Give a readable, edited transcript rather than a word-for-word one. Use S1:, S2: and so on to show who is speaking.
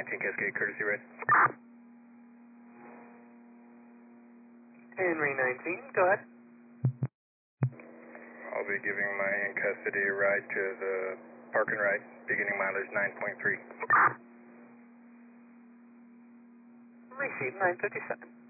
S1: 19 Cascade, courtesy ride.
S2: Henry 19, go ahead.
S1: I'll be giving my in-custody ride to the park and ride, beginning mileage 9.3.
S2: Receive 957.